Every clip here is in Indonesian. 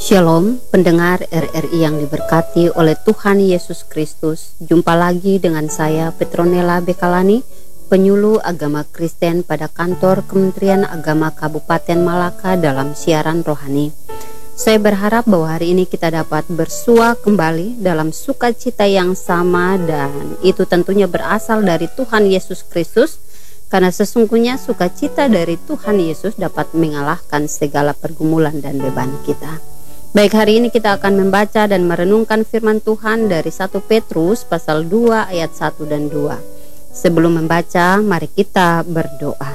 Shalom, pendengar RRI yang diberkati oleh Tuhan Yesus Kristus. Jumpa lagi dengan saya, Petronella Bekalani, penyuluh agama Kristen pada kantor Kementerian Agama Kabupaten Malaka dalam siaran rohani. Saya berharap bahwa hari ini kita dapat bersua kembali dalam sukacita yang sama, dan itu tentunya berasal dari Tuhan Yesus Kristus, karena sesungguhnya sukacita dari Tuhan Yesus dapat mengalahkan segala pergumulan dan beban kita. Baik, hari ini kita akan membaca dan merenungkan firman Tuhan dari 1 Petrus pasal 2 ayat 1 dan 2. Sebelum membaca, mari kita berdoa.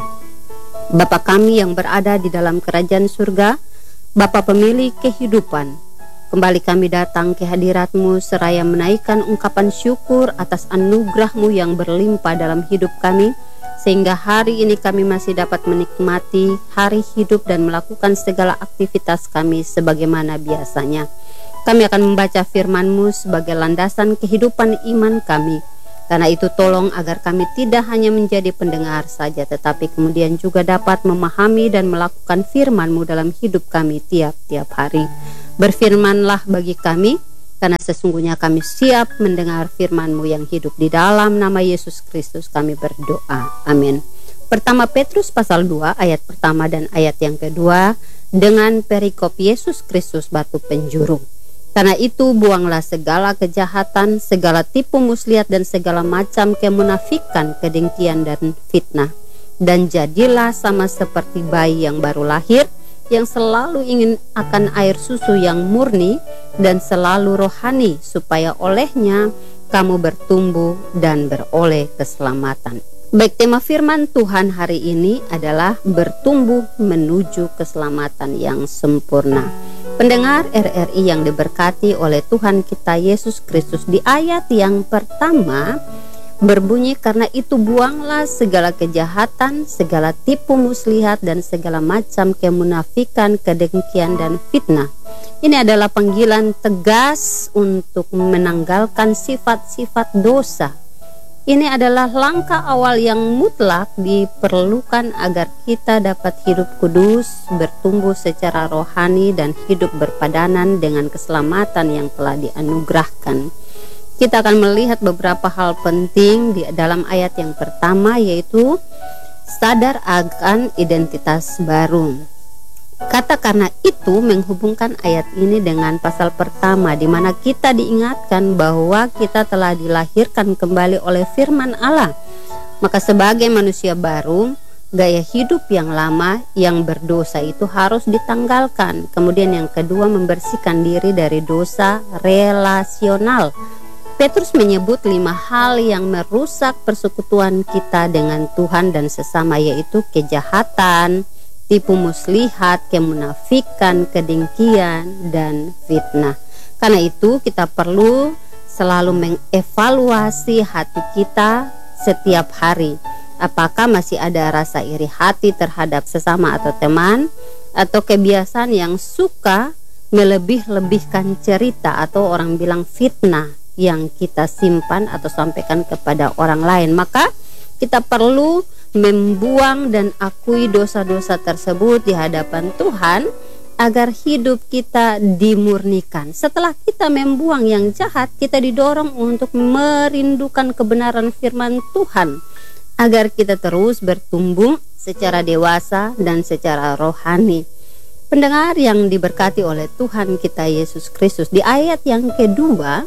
Bapa kami yang berada di dalam kerajaan surga, Bapa pemilik kehidupan, kembali kami datang ke hadirat-Mu seraya menaikkan ungkapan syukur atas anugerah-Mu yang berlimpah dalam hidup kami, sehingga hari ini kami masih dapat menikmati hari hidup dan melakukan segala aktivitas kami sebagaimana biasanya. Kami akan membaca firman-Mu sebagai landasan kehidupan iman kami. Karena itu tolong agar kami tidak hanya menjadi pendengar saja, tetapi kemudian juga dapat memahami dan melakukan firman-Mu dalam hidup kami tiap-tiap hari. Berfirmanlah bagi kami, karena sesungguhnya kami siap mendengar firman-Mu yang hidup. Di dalam nama Yesus Kristus kami berdoa. Amin. Pertama Petrus pasal 2 ayat pertama dan ayat yang kedua dengan perikop Yesus Kristus batu penjuru. Karena itu buanglah segala kejahatan, segala tipu muslihat dan segala macam kemunafikan, kedengkian dan fitnah. Dan jadilah sama seperti bayi yang baru lahir, yang selalu ingin akan air susu yang murni dan selalu rohani, supaya olehnya kamu bertumbuh dan beroleh keselamatan. Baik, tema firman Tuhan hari ini adalah bertumbuh menuju keselamatan yang sempurna. Pendengar RRI yang diberkati oleh Tuhan kita Yesus Kristus, di ayat yang pertama berbunyi, karena itu buanglah segala kejahatan, segala tipu muslihat dan segala macam kemunafikan, kedengkian dan fitnah. Ini adalah panggilan tegas untuk menanggalkan sifat-sifat dosa. Ini adalah langkah awal yang mutlak diperlukan agar kita dapat hidup kudus, bertumbuh secara rohani dan hidup berpadanan dengan keselamatan yang telah dianugerahkan. Kita akan melihat beberapa hal penting di dalam ayat yang pertama, yaitu sadar akan identitas baru. Kata karena itu menghubungkan ayat ini dengan pasal pertama, di mana kita diingatkan bahwa kita telah dilahirkan kembali oleh firman Allah. Maka sebagai manusia baru, gaya hidup yang lama yang berdosa itu harus ditanggalkan. Kemudian yang kedua, membersihkan diri dari dosa relasional. Petrus menyebut 5 hal yang merusak persekutuan kita dengan Tuhan dan sesama, yaitu kejahatan, tipu muslihat, kemunafikan, kedengkian, dan fitnah. Karena itu kita perlu selalu mengevaluasi hati kita setiap hari. Apakah masih ada rasa iri hati terhadap sesama atau teman, atau kebiasaan yang suka melebih-lebihkan cerita atau orang bilang fitnah yang kita simpan atau sampaikan kepada orang lain. Maka kita perlu membuang dan akui dosa-dosa tersebut di hadapan Tuhan agar hidup kita dimurnikan. Setelah kita membuang yang jahat, kita didorong untuk merindukan kebenaran firman Tuhan agar kita terus bertumbuh secara dewasa dan secara rohani. Pendengar yang diberkati oleh Tuhan kita Yesus Kristus, di ayat yang kedua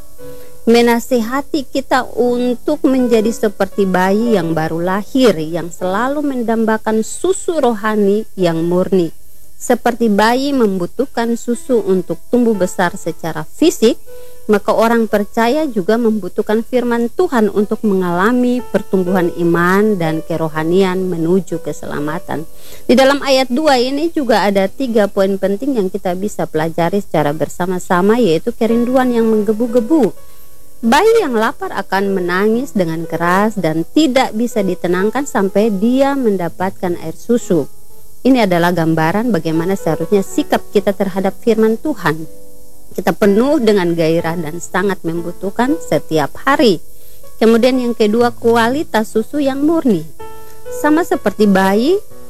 menasihati kita untuk menjadi seperti bayi yang baru lahir, yang selalu mendambakan susu rohani yang murni. Seperti bayi membutuhkan susu untuk tumbuh besar secara fisik, maka orang percaya juga membutuhkan firman Tuhan untuk mengalami pertumbuhan iman dan kerohanian menuju keselamatan. Di dalam ayat 2 ini juga ada 3 poin penting yang kita bisa pelajari secara bersama-sama, yaitu kerinduan yang menggebu-gebu. Bayi yang lapar akan menangis dengan keras dan tidak bisa ditenangkan sampai dia mendapatkan air susu. Ini adalah gambaran bagaimana seharusnya sikap kita terhadap firman Tuhan. Kita penuh dengan gairah dan sangat membutuhkan setiap hari. Kemudian yang kedua, kualitas susu yang murni. Sama seperti bayi,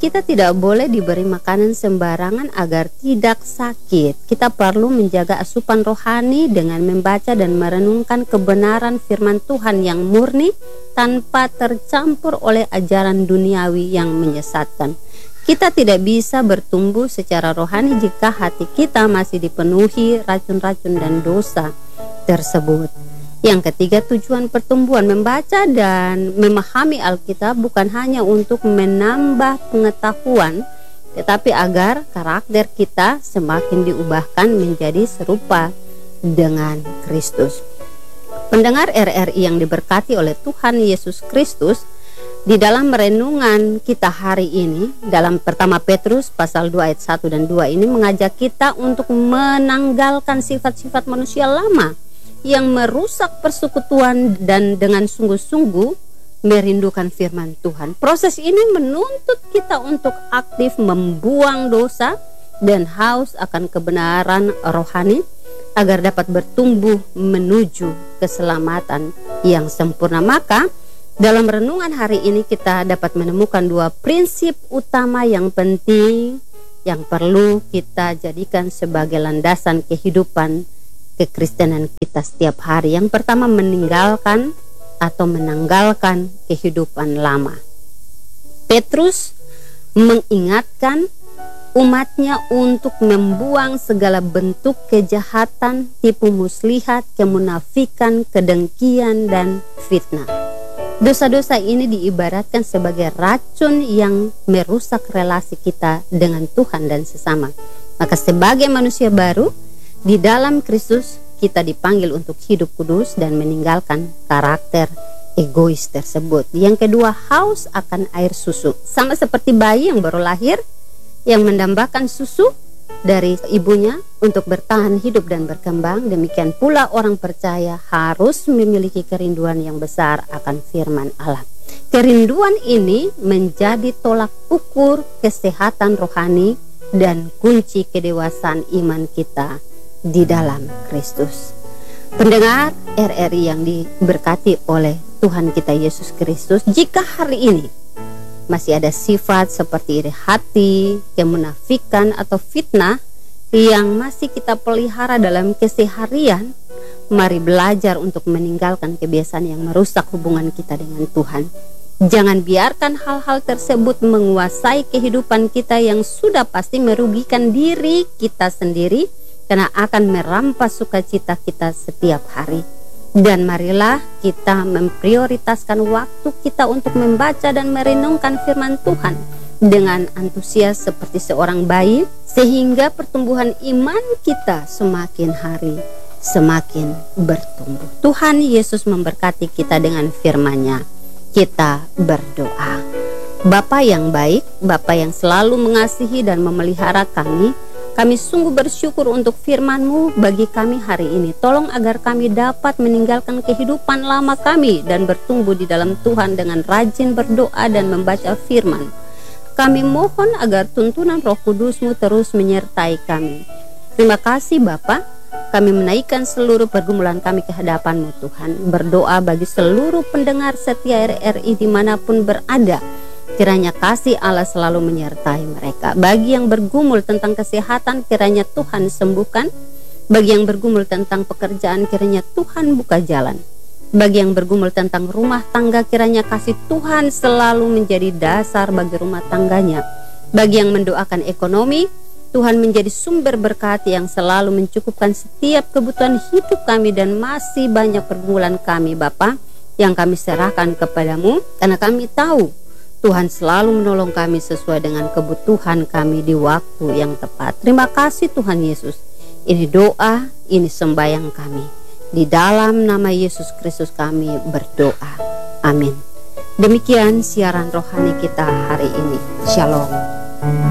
kita tidak boleh diberi makanan sembarangan agar tidak sakit. Kita perlu menjaga asupan rohani dengan membaca dan merenungkan kebenaran firman Tuhan yang murni tanpa tercampur oleh ajaran duniawi yang menyesatkan. Kita tidak bisa bertumbuh secara rohani jika hati kita masih dipenuhi racun-racun dan dosa tersebut. Yang ketiga, tujuan pertumbuhan membaca dan memahami Alkitab bukan hanya untuk menambah pengetahuan, tetapi agar karakter kita semakin diubahkan menjadi serupa dengan Kristus. Pendengar RRI yang diberkati oleh Tuhan Yesus Kristus, di dalam renungan kita hari ini, dalam pertama Petrus pasal 2 ayat 1 dan 2 ini mengajak kita untuk menanggalkan sifat-sifat manusia lama yang merusak persekutuan dan dengan sungguh-sungguh merindukan firman Tuhan. Proses ini menuntut kita untuk aktif membuang dosa dan haus akan kebenaran rohani agar dapat bertumbuh menuju keselamatan yang sempurna. Maka dalam renungan hari ini kita dapat menemukan dua prinsip utama yang penting yang perlu kita jadikan sebagai landasan kehidupan kekristenan kita setiap hari. Yang pertama, meninggalkan atau menanggalkan kehidupan lama. Petrus mengingatkan umatnya untuk membuang segala bentuk kejahatan, tipu muslihat, kemunafikan, kedengkian, dan fitnah. Dosa-dosa ini diibaratkan sebagai racun yang merusak relasi kita dengan Tuhan dan sesama. Maka sebagai manusia baru di dalam Kristus, kita dipanggil untuk hidup kudus dan meninggalkan karakter egois tersebut. Yang kedua, haus akan air susu. Sama seperti bayi yang baru lahir yang mendambakan susu dari ibunya untuk bertahan hidup dan berkembang, demikian pula orang percaya harus memiliki kerinduan yang besar akan firman Allah. Kerinduan ini menjadi tolak ukur kesehatan rohani dan kunci kedewasaan iman kita di dalam Kristus. Pendengar RRI yang diberkati oleh Tuhan kita Yesus Kristus, jika hari ini masih ada sifat seperti iri hati, kemunafikan atau fitnah yang masih kita pelihara dalam keseharian, mari belajar untuk meninggalkan kebiasaan yang merusak hubungan kita dengan Tuhan. Jangan biarkan hal-hal tersebut menguasai kehidupan kita yang sudah pasti merugikan diri kita sendiri, karena akan merampas sukacita kita setiap hari. Dan marilah kita memprioritaskan waktu kita untuk membaca dan merenungkan firman Tuhan dengan antusias seperti seorang bayi, sehingga pertumbuhan iman kita semakin hari semakin bertumbuh. Tuhan Yesus memberkati kita dengan firman-Nya. Kita berdoa. Bapa yang baik, Bapa yang selalu mengasihi dan memelihara kami sungguh bersyukur untuk firman-Mu bagi kami hari ini. Tolong agar kami dapat meninggalkan kehidupan lama kami dan bertumbuh di dalam Tuhan dengan rajin berdoa dan membaca firman. Kami mohon agar tuntunan Roh Kudus-Mu terus menyertai kami. Terima kasih Bapa. Kami menaikkan seluruh pergumulan kami ke hadapan-Mu Tuhan. Berdoa bagi seluruh pendengar setia RRI dimanapun berada. Kiranya kasih Allah selalu menyertai mereka. Bagi yang bergumul tentang kesehatan, kiranya Tuhan sembuhkan. Bagi yang bergumul tentang pekerjaan, kiranya Tuhan buka jalan. Bagi yang bergumul tentang rumah tangga, kiranya kasih Tuhan selalu menjadi dasar bagi rumah tangganya. Bagi yang mendoakan ekonomi, Tuhan menjadi sumber berkat yang selalu mencukupkan setiap kebutuhan hidup kami. Dan masih banyak pergumulan kami Bapa yang kami serahkan kepadamu, karena kami tahu Tuhan selalu menolong kami sesuai dengan kebutuhan kami di waktu yang tepat. Terima kasih Tuhan Yesus. Ini doa, ini sembahyang kami. Di dalam nama Yesus Kristus kami berdoa. Amin. Demikian siaran rohani kita hari ini. Shalom.